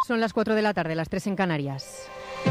Son las 4 de la tarde, las 3 en Canarias.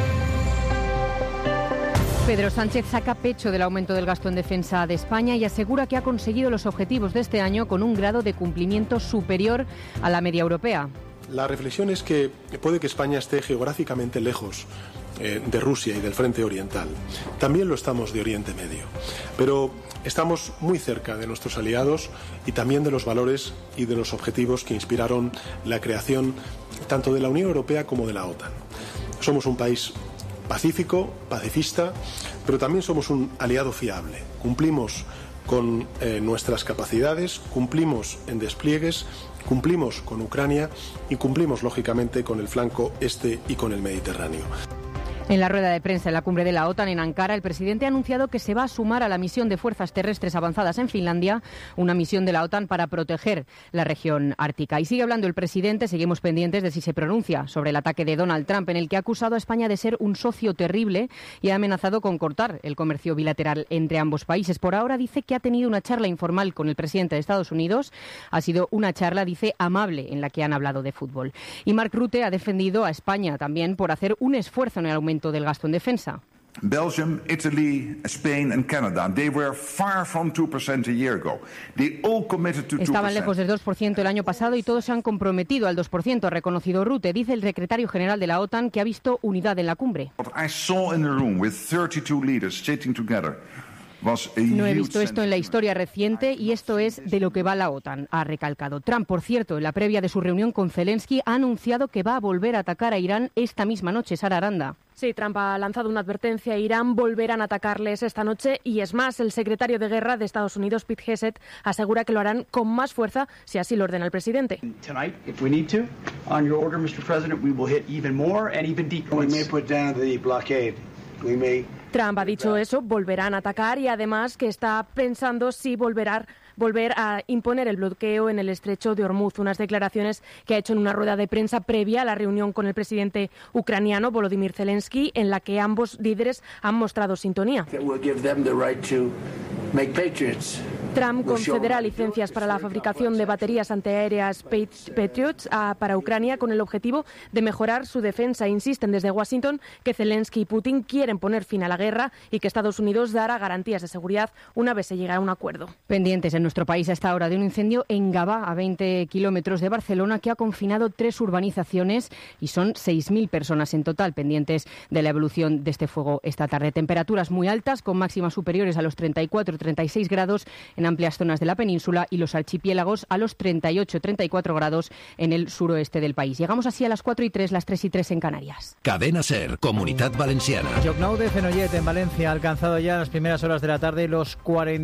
Pedro Sánchez saca pecho del aumento del gasto en defensa de España y asegura que ha conseguido los objetivos de este año con un grado de cumplimiento superior a la media europea. La reflexión es que puede que España esté geográficamente lejos de Rusia y del frente oriental. También lo estamos de Oriente Medio. Pero estamos muy cerca de nuestros aliados y también de los valores y de los objetivos que inspiraron la creación tanto de la Unión Europea como de la OTAN. Somos un país pacífico, pacifista, pero también somos un aliado fiable. Cumplimos con nuestras capacidades, cumplimos en despliegues, cumplimos con Ucrania y cumplimos, lógicamente, con el flanco este y con el Mediterráneo. En la rueda de prensa en la cumbre de la OTAN en Ankara, el presidente ha anunciado que se va a sumar a la misión de fuerzas terrestres avanzadas en Finlandia, una misión de la OTAN para proteger la región ártica. Y sigue hablando el presidente, seguimos pendientes de si se pronuncia sobre el ataque de Donald Trump, en el que ha acusado a España de ser un socio terrible y ha amenazado con cortar el comercio bilateral entre ambos países. Por ahora dice que ha tenido una charla informal con el presidente de Estados Unidos. Ha sido una charla, dice, amable, en la que han hablado de fútbol. Y Mark Rutte ha defendido a España también por hacer un esfuerzo en el aumento del gasto en defensa. Belgium, Italy, Spain and Canada, they were far from 2% a year ago. They all committed to 2%. Estaban lejos del 2% el año pasado y todos se han comprometido al 2%, ha reconocido Rutte. Dice el secretario general de la OTAN que ha visto unidad en la cumbre. What I saw in the room with 32 leaders sitting together. No he visto esto en la historia reciente y esto es de lo que va la OTAN, ha recalcado. Trump, por cierto, en la previa de su reunión con Zelensky, ha anunciado que va a volver a atacar a Irán esta misma noche. Sara Aranda. Sí, Trump ha lanzado una advertencia a Irán, volverán a atacarles esta noche y es más, el secretario de Guerra de Estados Unidos, Pete Hegseth, asegura que lo harán con más fuerza si así lo ordena el presidente. Tonight, if we need to, on your order, Mr. President, we will hit even more and even deeper. We may put down the blockade. We may... Trump ha dicho eso, volverán a atacar y además que está pensando si volver a imponer el bloqueo en el estrecho de Hormuz. Unas declaraciones que ha hecho en una rueda de prensa previa a la reunión con el presidente ucraniano Volodymyr Zelensky, en la que ambos líderes han mostrado sintonía. Trump concederá licencias para la fabricación de baterías antiaéreas Patriot para Ucrania con el objetivo de mejorar su defensa. Insisten desde Washington que Zelensky y Putin quieren poner fin a la guerra y que Estados Unidos dará garantías de seguridad una vez se llegue a un acuerdo. Pendientes en nuestro país a esta hora de un incendio en Gavà, a 20 kilómetros de Barcelona, que ha confinado 3 urbanizaciones y son 6.000 personas en total pendientes de la evolución de este fuego esta tarde. Temperaturas muy altas, con máximas superiores a los 34-36 grados en amplias zonas de la península y los archipiélagos a los 38-34 grados en el suroeste del país. Llegamos así a las 4:03, las 3:03 en Canarias. Cadena SER, Comunitat Valenciana. Llocnou de Fenollet, en Valencia, ha alcanzado ya en las primeras horas de la tarde los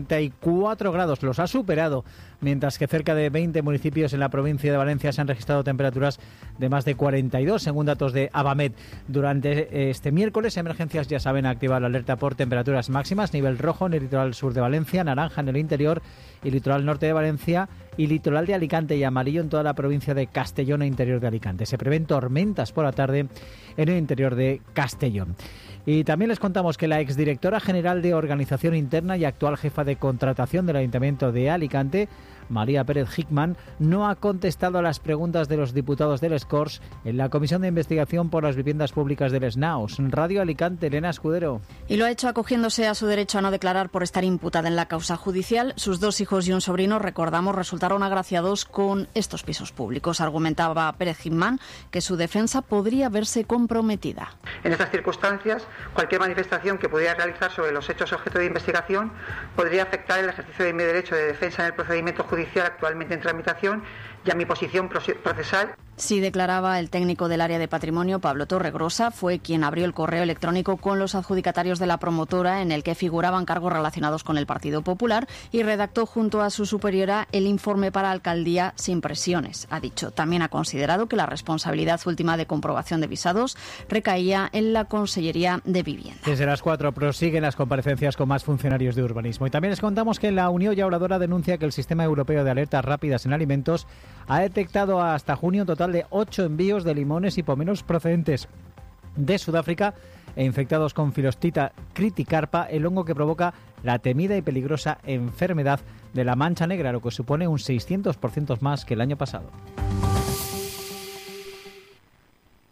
44 grados. Los ha superado, mientras que cerca de 20 municipios en la provincia de Valencia se han registrado temperaturas de más de 42, según datos de Abamet. Durante este miércoles, Emergencias ya saben activar la alerta por temperaturas máximas, nivel rojo en el litoral sur de Valencia, naranja en el interior y litoral norte de Valencia y litoral de Alicante y amarillo en toda la provincia de Castellón e interior de Alicante. Se prevén tormentas por la tarde en el interior de Castellón. Y también les contamos que la exdirectora general de Organización Interna y actual jefa de contratación del Ayuntamiento de Alicante, María Pérez Hickman, no ha contestado a las preguntas de los diputados del Escors en la Comisión de Investigación por las Viviendas Públicas del SNAUS. Radio Alicante, Elena Escudero. Y lo ha hecho acogiéndose a su derecho a no declarar por estar imputada en la causa judicial. Sus 2 hijos y un sobrino, recordamos, resultaron agraciados con estos pisos públicos. Argumentaba Pérez Hickman que su defensa podría verse comprometida. En estas circunstancias, cualquier manifestación que pudiera realizar sobre los hechos objeto de investigación podría afectar el ejercicio de mi derecho de defensa en el procedimiento judicial actualmente en tramitación y a mi posición procesal. Sí, declaraba el técnico del área de patrimonio, Pablo Torregrosa, fue quien abrió el correo electrónico con los adjudicatarios de la promotora en el que figuraban cargos relacionados con el Partido Popular y redactó junto a su superiora el informe para alcaldía sin presiones, ha dicho. También ha considerado que la responsabilidad última de comprobación de visados recaía en la Consellería de Vivienda. Desde las 4 prosiguen las comparecencias con más funcionarios de urbanismo. Y también les contamos que la Unión Llauradora denuncia que el Sistema Europeo de Alertas Rápidas en Alimentos ha detectado hasta junio un total de 8 envíos de limones y pomelos procedentes de Sudáfrica e infectados con Filostita criticarpa, el hongo que provoca la temida y peligrosa enfermedad de la mancha negra, lo que supone un 600% más que el año pasado.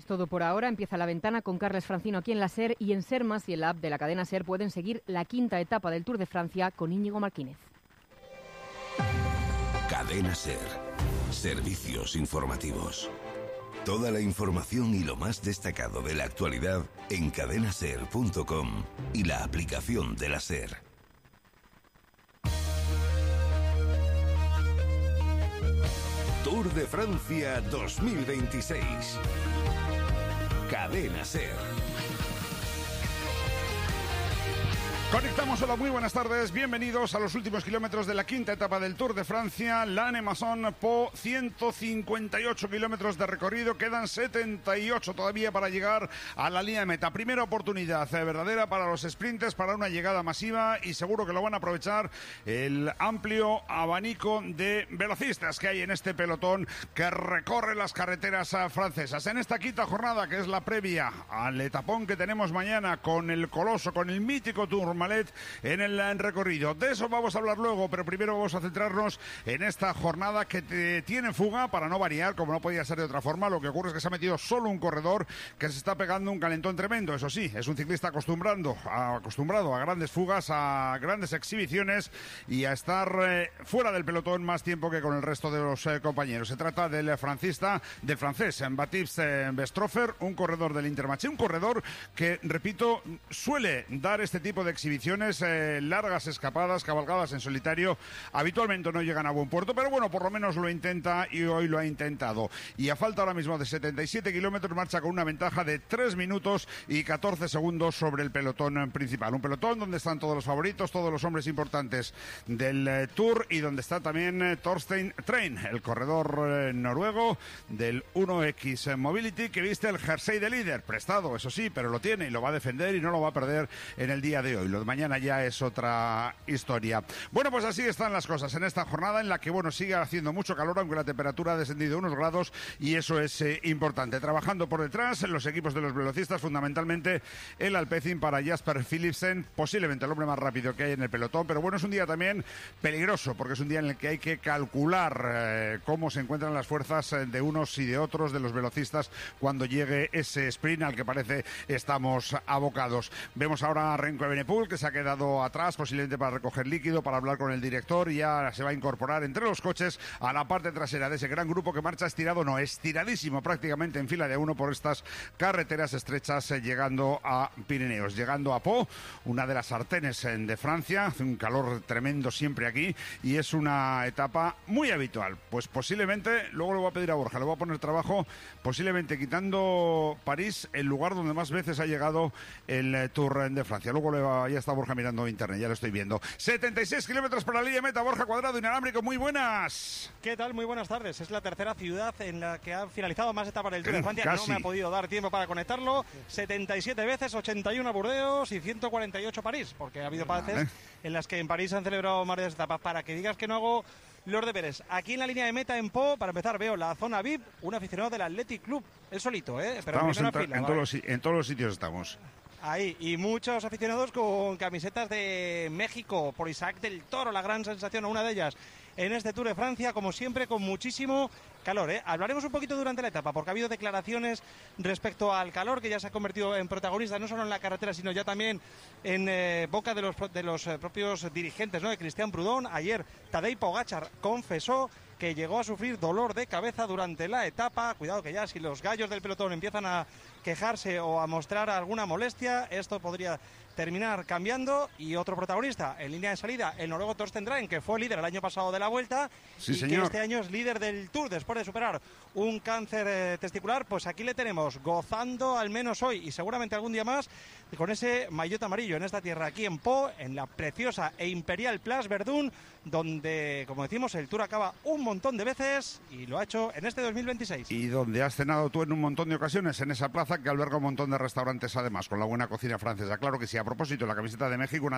todo por ahora. Empieza La Ventana con Carles Francino aquí en la SER, y en SER Más y en la app de la cadena SER pueden seguir la quinta etapa del Tour de Francia con Íñigo Martínez. Cadena SER. Servicios informativos. Toda la información y lo más destacado de la actualidad en cadenaser.com y la aplicación de la SER. Tour de Francia 2026. Cadena SER. Conectamos, hola, muy buenas tardes, bienvenidos a los últimos kilómetros de la quinta etapa del Tour de Francia, Lannemezan-Pau, 158 kilómetros de recorrido, quedan 78 todavía para llegar a la línea de meta. Primera oportunidad verdadera para los sprinters, para una llegada masiva, y seguro que lo van a aprovechar el amplio abanico de velocistas que hay en este pelotón que recorre las carreteras francesas. En esta quinta jornada, que es la previa al etapón que tenemos mañana con el coloso, con el mítico Tour Malet en el recorrido. De eso vamos a hablar luego, pero primero vamos a centrarnos en esta jornada que tiene fuga, para no variar, como no podía ser de otra forma. Lo que ocurre es que se ha metido solo un corredor que se está pegando un calentón tremendo. Eso sí, es un ciclista acostumbrado a grandes fugas, a grandes exhibiciones y a estar fuera del pelotón más tiempo que con el resto de los compañeros. Se trata del francés Baptiste Bestropher, un corredor del Intermarché, un corredor que, repito, suele dar este tipo de exhibiciones, largas escapadas, cabalgadas en solitario. Habitualmente no llegan a buen puerto, pero bueno, por lo menos lo intenta, y hoy lo ha intentado. Y a falta ahora mismo de 77 kilómetros, marcha con una ventaja de 3 minutos y 14 segundos sobre el pelotón principal. Un pelotón donde están todos los favoritos, todos los hombres importantes del Tour, y donde está también Thorstein Trein, el corredor noruego del 1X Mobility, que viste el jersey de líder, prestado, eso sí, pero lo tiene y lo va a defender y no lo va a perder en el día de hoy. Lo de mañana ya es otra historia. Bueno, pues así están las cosas en esta jornada en la que, bueno, sigue haciendo mucho calor, aunque la temperatura ha descendido unos grados, y eso es importante. Trabajando por detrás los equipos de los velocistas, fundamentalmente el Alpecin para Jasper Philipsen, posiblemente el hombre más rápido que hay en el pelotón, pero bueno, es un día también peligroso, porque es un día en el que hay que calcular cómo se encuentran las fuerzas de unos y de otros de los velocistas cuando llegue ese sprint al que parece estamos abocados. Vemos ahora a Renko Evenepoel, que se ha quedado atrás, posiblemente para recoger líquido, para hablar con el director, y ya se va a incorporar entre los coches a la parte trasera de ese gran grupo que marcha estiradísimo prácticamente en fila de uno por estas carreteras estrechas, llegando a Pirineos, llegando a Pau, una de las sartenes de Francia. Hace un calor tremendo siempre aquí y es una etapa muy habitual. Pues posiblemente, luego le voy a pedir a Borja, le voy a poner trabajo, posiblemente quitando París, el lugar donde más veces ha llegado el Tour de Francia. Luego ya está Borja mirando internet, ya lo estoy viendo. 76 kilómetros para la línea meta. Borja Cuadrado, inalámbrico, muy buenas. ¿Qué tal? Muy buenas tardes. Es la tercera ciudad en la que ha finalizado más etapas del Tour de Francia. Casi. No me ha podido dar tiempo para conectarlo. 77 veces, 81 Burdeos y 148 París, porque ha habido veces en las que en París se han celebrado más de dos etapas. Para que digas que no hago los deberes. Aquí en la línea de meta en Pau, para empezar, veo la zona VIP, un aficionado del Athletic Club, él solito, pero estamos en todos los sitios estamos. Ahí, y muchos aficionados con camisetas de México, por Isaac del Toro, la gran sensación, una de ellas en este Tour de Francia, como siempre, con muchísimo calor. Hablaremos un poquito durante la etapa, porque ha habido declaraciones respecto al calor, que ya se ha convertido en protagonista, no solo en la carretera, sino ya también en boca de los propios dirigentes, ¿no? De Cristian Prudhomme. Ayer Tadej Pogačar confesó que llegó a sufrir dolor de cabeza durante la etapa. Cuidado que ya si los gallos del pelotón empiezan a quejarse o a mostrar alguna molestia, esto podría terminar cambiando. Y otro protagonista en línea de salida, el noruego Thorstein Trein, que fue líder el año pasado de la Vuelta, sí, y señor, que este año es líder del Tour después de superar un cáncer testicular. Pues aquí le tenemos gozando, al menos hoy y seguramente algún día más, con ese maillot amarillo en esta tierra, aquí en Pau, en la preciosa e imperial Place Verdun, donde, como decimos, el Tour acaba un montón de veces y lo ha hecho en este 2026. Y donde has cenado tú en un montón de ocasiones, en esa plaza que alberga un montón de restaurantes, además, con la buena cocina francesa. Claro que sí. A propósito, la camiseta de México, una